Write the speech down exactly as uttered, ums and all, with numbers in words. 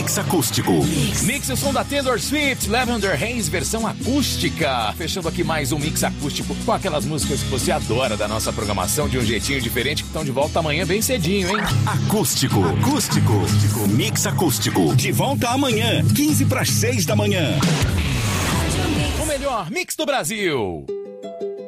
Mix Acústico. Mix, mix o som da Taylor Swift, Lavender Haze, versão acústica. Fechando aqui mais um Mix Acústico com aquelas músicas que você adora da nossa programação de um jeitinho diferente, que estão de volta amanhã bem cedinho, hein? Acústico. Acústico. Acústico. Mix Acústico. De volta amanhã, quinze para as seis da manhã. O melhor mix do Brasil.